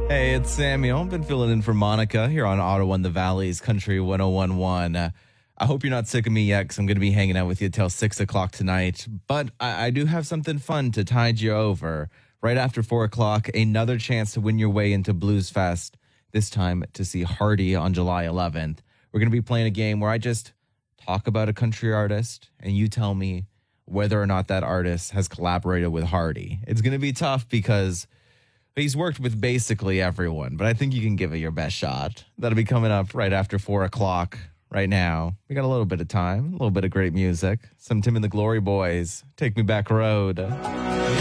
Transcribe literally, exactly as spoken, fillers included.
Hey, it's Samuel. Been filling in for Monica here on Ottawa and the Valley's Country one oh one one. Uh, I hope you're not sick of me yet because I'm going to be hanging out with you till six o'clock tonight. But I, I do have something fun to tide you over. Right after four o'clock, another chance to win your way into Blues Fest, this time to see Hardy on July eleventh. We're going to be playing a game where I just talk about a country artist and you tell me whether or not that artist has collaborated with Hardy. It's going to be tough because he's worked with basically everyone, but I think you can give it your best shot. That'll be coming up right after four o'clock. Right now, we got a little bit of time, a little bit of great music. Some Tim and the Glory Boys, Take Me Back Road.